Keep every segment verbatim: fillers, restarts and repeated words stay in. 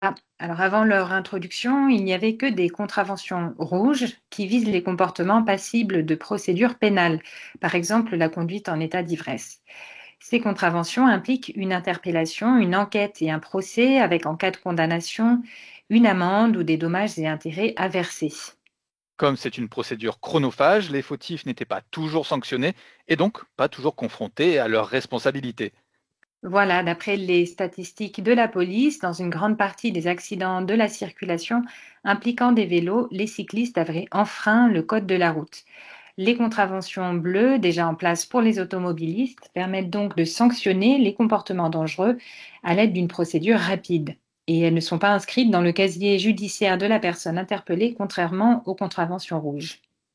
Ah, alors avant leur introduction, il n'y avait que des contraventions rouges qui visent les comportements passibles de procédures pénales, par exemple la conduite en état d'ivresse. Ces contraventions impliquent une interpellation, une enquête et un procès avec, en cas de condamnation, une amende ou des dommages et intérêts à verser. Comme c'est une procédure chronophage, les fautifs n'étaient pas toujours sanctionnés et donc pas toujours confrontés à leurs responsabilités. Voilà, d'après les statistiques de la police, dans une grande partie des accidents de la circulation impliquant des vélos, les cyclistes avaient enfreint le code de la route. Les contraventions bleues, déjà en place pour les automobilistes, permettent donc de sanctionner les comportements dangereux à l'aide d'une procédure rapide. Et elles ne sont pas inscrites dans le casier judiciaire de la personne interpellée, contrairement aux contraventions rouges.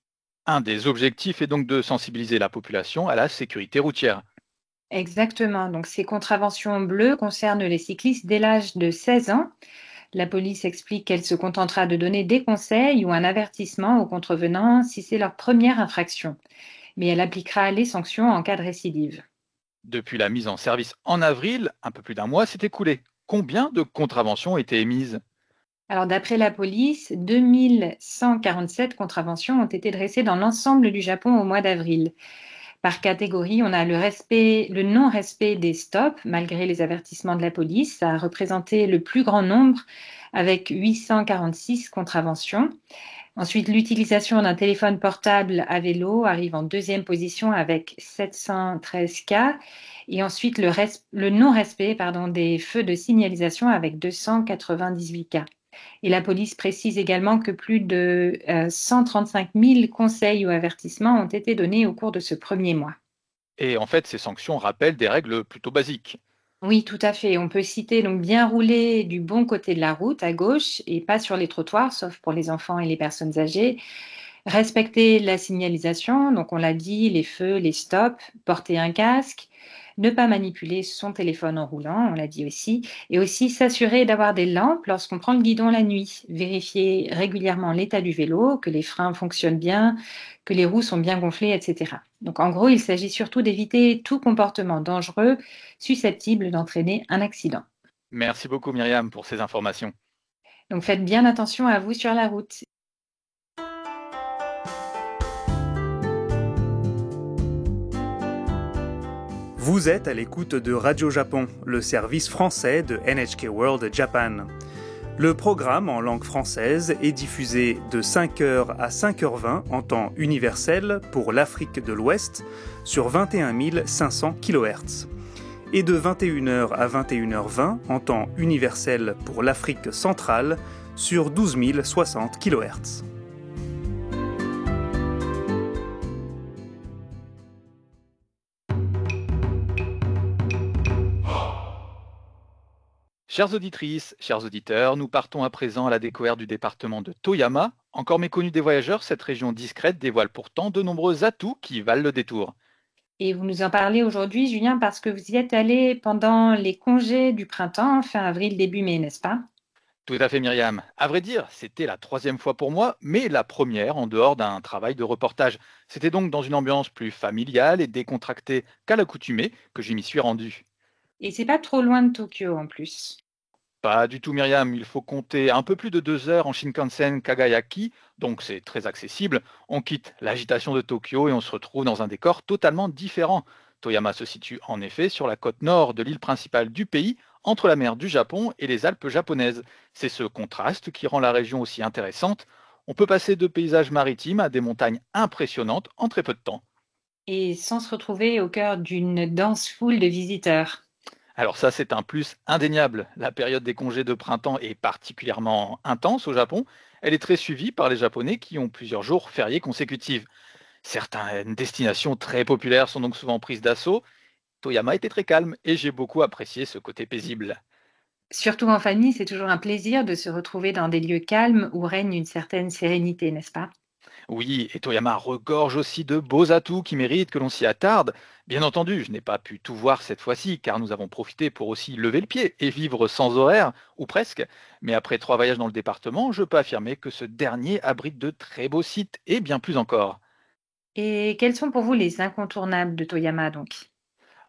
Un des objectifs est donc de sensibiliser la population à la sécurité routière. Exactement. Donc, ces contraventions bleues concernent les cyclistes dès l'âge de seize ans. La police explique qu'elle se contentera de donner des conseils ou un avertissement aux contrevenants si c'est leur première infraction, mais elle appliquera les sanctions en cas de récidive. Depuis la mise en service en avril, un peu plus d'un mois s'est écoulé. Combien de contraventions ont été émises? Alors, d'après la police, deux mille cent quarante-sept contraventions ont été dressées dans l'ensemble du Japon au mois d'avril. Par catégorie, on a le respect, le non-respect des stops, malgré les avertissements de la police. Ça a représenté le plus grand nombre, avec huit cent quarante-six contraventions. Ensuite, l'utilisation d'un téléphone portable à vélo arrive en deuxième position avec sept cent treize cas. Et ensuite, le, res- le non-respect pardon, des feux de signalisation avec deux cent quatre-vingt-dix-huit cas. Et la police précise également que plus de euh, cent trente-cinq mille conseils ou avertissements ont été donnés au cours de ce premier mois. Et en fait, ces sanctions rappellent des règles plutôt basiques. Oui, tout à fait. On peut citer donc bien rouler du bon côté de la route, à gauche, et pas sur les trottoirs, sauf pour les enfants et les personnes âgées. Respecter la signalisation, donc on l'a dit, les feux, les stops, porter un casque, ne pas manipuler son téléphone en roulant, on l'a dit aussi, et aussi s'assurer d'avoir des lampes lorsqu'on prend le guidon la nuit. Vérifier régulièrement l'état du vélo, que les freins fonctionnent bien, que les roues sont bien gonflées, et cetera. Donc en gros, il s'agit surtout d'éviter tout comportement dangereux susceptible d'entraîner un accident. Merci beaucoup Myriam pour ces informations. Donc faites bien attention à vous sur la route. Vous êtes à l'écoute de Radio Japon, le service français de N H K World Japan. Le programme en langue française est diffusé de cinq heures à cinq heures vingt en temps universel pour l'Afrique de l'Ouest sur vingt et un mille cinq cents kilohertz et de vingt et une heures à vingt et une heures vingt en temps universel pour l'Afrique centrale sur douze mille soixante kilohertz. Chères auditrices, chers auditeurs, nous partons à présent à la découverte du département de Toyama. Encore méconnue des voyageurs, cette région discrète dévoile pourtant de nombreux atouts qui valent le détour. Et vous nous en parlez aujourd'hui, Julien, parce que vous y êtes allé pendant les congés du printemps, fin avril, début mai, n'est-ce pas? Tout à fait Myriam. À vrai dire, c'était la troisième fois pour moi, mais la première en dehors d'un travail de reportage. C'était donc dans une ambiance plus familiale et décontractée qu'à l'accoutumée que je m'y suis rendu. Et c'est pas trop loin de Tokyo en plus. Pas du tout Myriam, il faut compter un peu plus de deux heures en Shinkansen Kagayaki, donc c'est très accessible. On quitte l'agitation de Tokyo et on se retrouve dans un décor totalement différent. Toyama se situe en effet sur la côte nord de l'île principale du pays, entre la mer du Japon et les Alpes japonaises. C'est ce contraste qui rend la région aussi intéressante. On peut passer de paysages maritimes à des montagnes impressionnantes en très peu de temps. Et sans se retrouver au cœur d'une dense foule de visiteurs. Alors ça, c'est un plus indéniable. La période des congés de printemps est particulièrement intense au Japon. Elle est très suivie par les Japonais qui ont plusieurs jours fériés consécutifs. Certaines destinations très populaires sont donc souvent prises d'assaut. Toyama était très calme et j'ai beaucoup apprécié ce côté paisible. Surtout en famille, c'est toujours un plaisir de se retrouver dans des lieux calmes où règne une certaine sérénité, n'est-ce pas? Oui, et Toyama regorge aussi de beaux atouts qui méritent que l'on s'y attarde. Bien entendu, je n'ai pas pu tout voir cette fois-ci, car nous avons profité pour aussi lever le pied et vivre sans horaire, ou presque. Mais après trois voyages dans le département, je peux affirmer que ce dernier abrite de très beaux sites et bien plus encore. Et quels sont pour vous les incontournables de Toyama donc?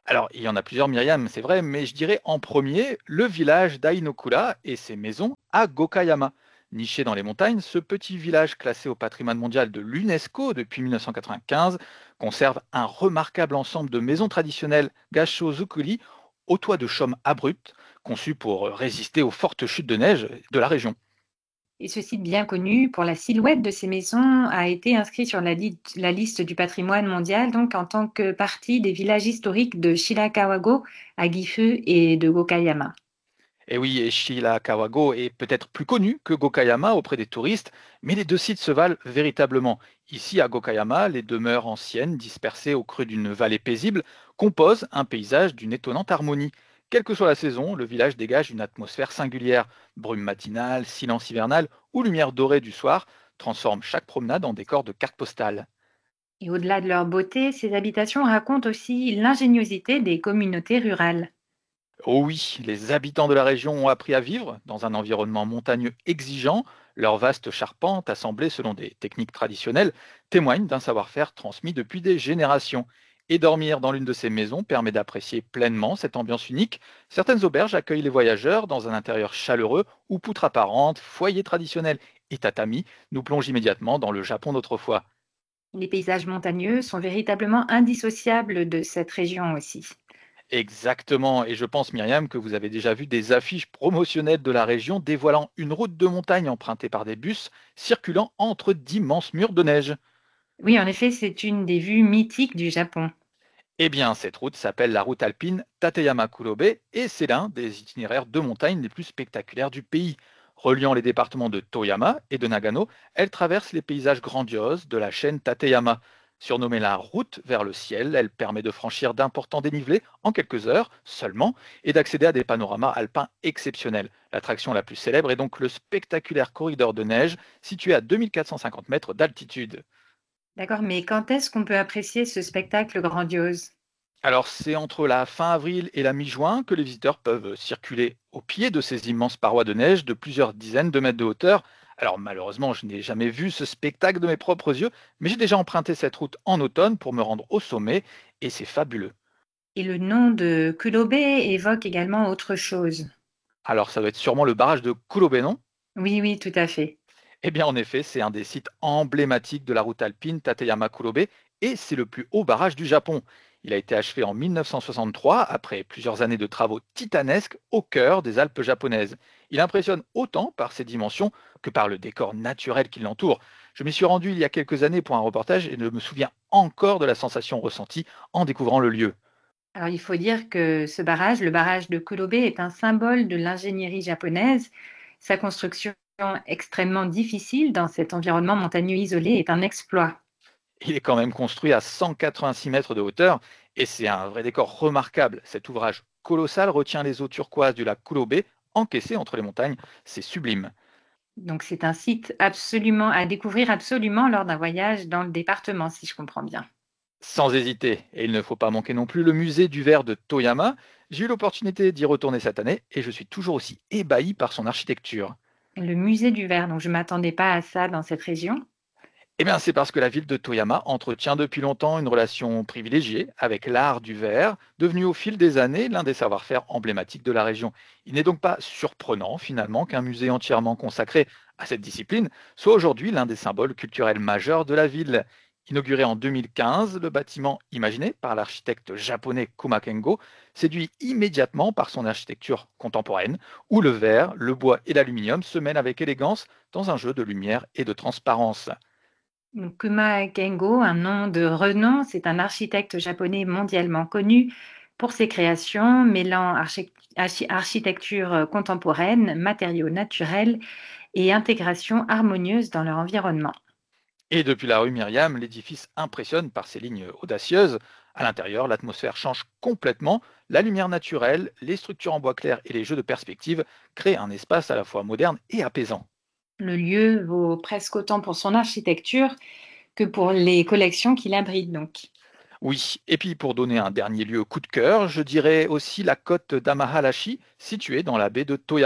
Alors, il y en a plusieurs, Myriam, c'est vrai, mais je dirais en premier le village d'Ainokura et ses maisons à Gokayama. Niché dans les montagnes, ce petit village classé au patrimoine mondial de l'UNESCO depuis mille neuf cent quatre-vingt-quinze conserve un remarquable ensemble de maisons traditionnelles Gassho-zukuri au toit de chaume abruptes, conçues pour résister aux fortes chutes de neige de la région. Et ce site bien connu pour la silhouette de ces maisons a été inscrit sur la, li- la liste du patrimoine mondial, donc en tant que partie des villages historiques de Shirakawago à Gifu et de Gokayama. Et oui, et Shirakawago est peut-être plus connu que Gokayama auprès des touristes, mais les deux sites se valent véritablement. Ici, à Gokayama, les demeures anciennes, dispersées au creux d'une vallée paisible, composent un paysage d'une étonnante harmonie. Quelle que soit la saison, le village dégage une atmosphère singulière. Brume matinale, silence hivernal ou lumière dorée du soir transforment chaque promenade en décor de carte postale. Et au-delà de leur beauté, ces habitations racontent aussi l'ingéniosité des communautés rurales. Oh oui, les habitants de la région ont appris à vivre dans un environnement montagneux exigeant. Leurs vastes charpentes, assemblées selon des techniques traditionnelles, témoignent d'un savoir-faire transmis depuis des générations. Et dormir dans l'une de ces maisons permet d'apprécier pleinement cette ambiance unique. Certaines auberges accueillent les voyageurs dans un intérieur chaleureux où poutres apparentes, foyers traditionnels et tatamis nous plongent immédiatement dans le Japon d'autrefois. Les paysages montagneux sont véritablement indissociables de cette région aussi. Exactement, et je pense Myriam que vous avez déjà vu des affiches promotionnelles de la région dévoilant une route de montagne empruntée par des bus circulant entre d'immenses murs de neige. Oui, en effet, c'est une des vues mythiques du Japon. Eh bien, cette route s'appelle la route alpine Tateyama-Kurobe et c'est l'un des itinéraires de montagne les plus spectaculaires du pays. Reliant les départements de Toyama et de Nagano, elle traverse les paysages grandioses de la chaîne Tateyama. Surnommée la route vers le ciel, elle permet de franchir d'importants dénivelés en quelques heures seulement et d'accéder à des panoramas alpins exceptionnels. L'attraction la plus célèbre est donc le spectaculaire corridor de neige situé à deux mille quatre cent cinquante mètres d'altitude. D'accord, mais quand est-ce qu'on peut apprécier ce spectacle grandiose? Alors, c'est entre la fin avril et la mi-juin que les visiteurs peuvent circuler au pied de ces immenses parois de neige de plusieurs dizaines de mètres de hauteur. Alors, malheureusement, je n'ai jamais vu ce spectacle de mes propres yeux, mais j'ai déjà emprunté cette route en automne pour me rendre au sommet, et c'est fabuleux. Et le nom de Kulobe évoque également autre chose. Alors, ça doit être sûrement le barrage de Kulobe, non? Oui, oui, tout à fait. Eh bien, en effet, c'est un des sites emblématiques de la route alpine Tateyama-Kurobe et c'est le plus haut barrage du Japon. Il a été achevé en mille neuf cent soixante-trois après plusieurs années de travaux titanesques au cœur des Alpes japonaises. Il impressionne autant par ses dimensions que par le décor naturel qui l'entoure. Je m'y suis rendu il y a quelques années pour un reportage et je me souviens encore de la sensation ressentie en découvrant le lieu. Alors, il faut dire que ce barrage, le barrage de Kulobe, est un symbole de l'ingénierie japonaise. Sa construction extrêmement difficile dans cet environnement montagneux isolé est un exploit. Il est quand même construit à cent quatre-vingt-six mètres de hauteur et c'est un vrai décor remarquable. Cet ouvrage colossal retient les eaux turquoises du lac Kulobe encaissées entre les montagnes. C'est sublime. Donc, c'est un site absolument à découvrir absolument lors d'un voyage dans le département, si je comprends bien. Sans hésiter. Et il ne faut pas manquer non plus le musée du verre de Toyama. J'ai eu l'opportunité d'y retourner cette année et je suis toujours aussi ébahi par son architecture. Le musée du verre, donc je ne m'attendais pas à ça dans cette région. Eh bien, c'est parce que la ville de Toyama entretient depuis longtemps une relation privilégiée avec l'art du verre, devenu au fil des années l'un des savoir-faire emblématiques de la région. Il n'est donc pas surprenant, finalement, qu'un musée entièrement consacré à cette discipline soit aujourd'hui l'un des symboles culturels majeurs de la ville. Inauguré en deux mille quinze, le bâtiment, imaginé par l'architecte japonais Kuma Kengo, séduit immédiatement par son architecture contemporaine, où le verre, le bois et l'aluminium se mêlent avec élégance dans un jeu de lumière et de transparence. Donc, Kuma Kengo, un nom de renom, c'est un architecte japonais mondialement connu pour ses créations mêlant archi- archi- architecture euh, contemporaine, matériaux naturels et intégration harmonieuse dans leur environnement. Et depuis la rue Myriam, l'édifice impressionne par ses lignes audacieuses. À l'intérieur, l'atmosphère change complètement. La lumière naturelle, les structures en bois clair et les jeux de perspective créent un espace à la fois moderne et apaisant. Le lieu vaut presque autant pour son architecture que pour les collections qu'il abrite, donc. Oui, et puis pour donner un dernier lieu coup de cœur, je dirais aussi la côte d'Amahalashi, située dans la baie de Toyama.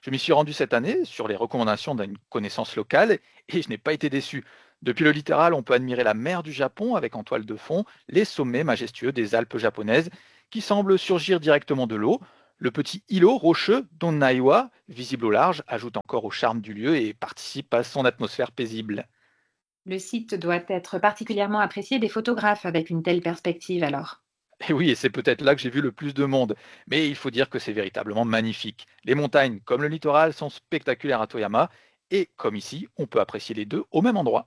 Je m'y suis rendu cette année sur les recommandations d'une connaissance locale et je n'ai pas été déçu. Depuis le littoral, on peut admirer la mer du Japon avec en toile de fond les sommets majestueux des Alpes japonaises qui semblent surgir directement de l'eau. Le petit îlot rocheux d'Onnaiwa, visible au large, ajoute encore au charme du lieu et participe à son atmosphère paisible. Le site doit être particulièrement apprécié des photographes avec une telle perspective alors. Et oui, et c'est peut-être là que j'ai vu le plus de monde. Mais il faut dire que c'est véritablement magnifique. Les montagnes, comme le littoral, sont spectaculaires à Toyama. Et comme ici, on peut apprécier les deux au même endroit.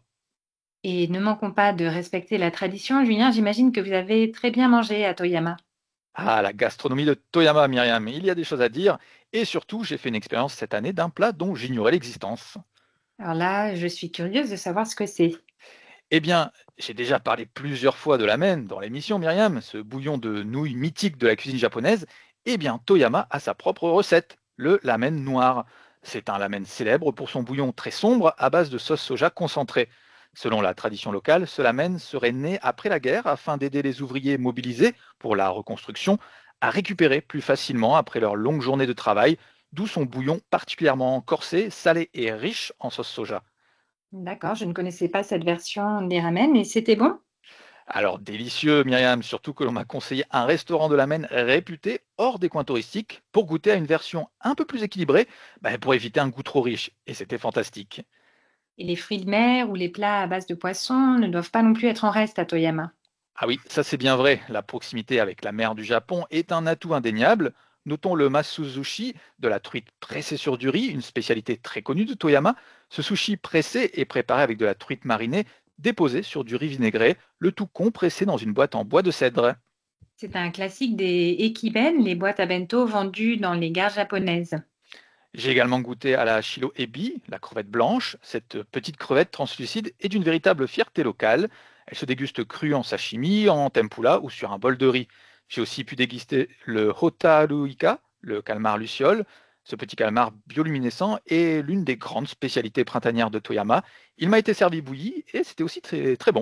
Et ne manquons pas de respecter la tradition. Julien, j'imagine que vous avez très bien mangé à Toyama. Ah, la gastronomie de Toyama, Myriam, il y a des choses à dire. Et surtout, j'ai fait une expérience cette année d'un plat dont j'ignorais l'existence. Alors là, je suis curieuse de savoir ce que c'est. Eh bien, j'ai déjà parlé plusieurs fois de l'amen dans l'émission, Myriam, ce bouillon de nouilles mythique de la cuisine japonaise. Eh bien, Toyama a sa propre recette, le lamen noir. C'est un lamen célèbre pour son bouillon très sombre à base de sauce soja concentrée. Selon la tradition locale, ce lamen serait né après la guerre afin d'aider les ouvriers mobilisés pour la reconstruction à récupérer plus facilement après leur longue journée de travail, d'où son bouillon particulièrement corsé, salé et riche en sauce soja. D'accord, je ne connaissais pas cette version des ramen, mais c'était bon? Alors délicieux, Myriam, surtout que l'on m'a conseillé un restaurant de la Maine réputé hors des coins touristiques pour goûter à une version un peu plus équilibrée, bah, pour éviter un goût trop riche. Et c'était fantastique. Et les fruits de mer ou les plats à base de poisson ne doivent pas non plus être en reste à Toyama. Ah oui, ça c'est bien vrai. La proximité avec la mer du Japon est un atout indéniable. Notons le masuzushi, de la truite pressée sur du riz, une spécialité très connue de Toyama. Ce sushi pressé est préparé avec de la truite marinée déposée sur du riz vinaigré, le tout compressé dans une boîte en bois de cèdre. C'est un classique des ekiben, les boîtes à bento vendues dans les gares japonaises. J'ai également goûté à la Shilo Ebi, la crevette blanche. Cette petite crevette translucide est d'une véritable fierté locale. Elle se déguste crue en sashimi, en tempura ou sur un bol de riz. J'ai aussi pu déguster le Hotaruika, le calmar luciole. Ce petit calmar bioluminescent est l'une des grandes spécialités printanières de Toyama. Il m'a été servi bouilli et c'était aussi très, très bon.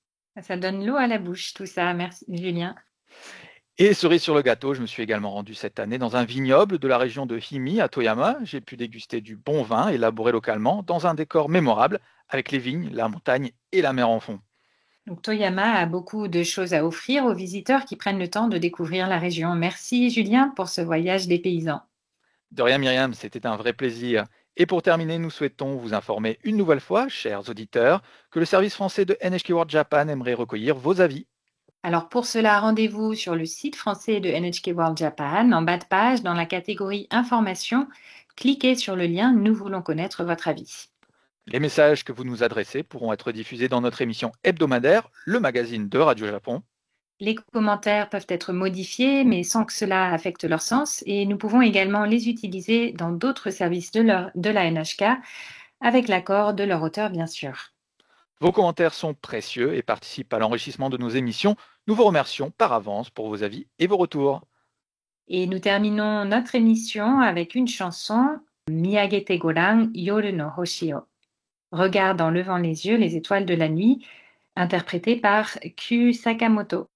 Ça donne l'eau à la bouche, tout ça. Merci, Julien. Et cerise sur le gâteau, je me suis également rendu cette année dans un vignoble de la région de Himi à Toyama. J'ai pu déguster du bon vin élaboré localement dans un décor mémorable avec les vignes, la montagne et la mer en fond. Donc, Toyama a beaucoup de choses à offrir aux visiteurs qui prennent le temps de découvrir la région. Merci, Julien, pour ce voyage des paysans. De rien Myriam, c'était un vrai plaisir. Et pour terminer, nous souhaitons vous informer une nouvelle fois, chers auditeurs, que le service français de N H K World Japan aimerait recueillir vos avis. Alors, pour cela, rendez-vous sur le site français de N H K World Japan, en bas de page, dans la catégorie Information. Cliquez sur le lien Nous voulons connaître votre avis. Les messages que vous nous adressez pourront être diffusés dans notre émission hebdomadaire, le magazine de Radio Japon. Les commentaires peuvent être modifiés, mais sans que cela affecte leur sens, et nous pouvons également les utiliser dans d'autres services de, leur- de la N H K, avec l'accord de leur auteur, bien sûr. Vos commentaires sont précieux et participent à l'enrichissement de nos émissions. Nous vous remercions par avance pour vos avis et vos retours. Et nous terminons notre émission avec une chanson, Miyagete Goran Yoru no Hoshi o. Regarde en levant les yeux les étoiles de la nuit, interprétée par Kyu Sakamoto.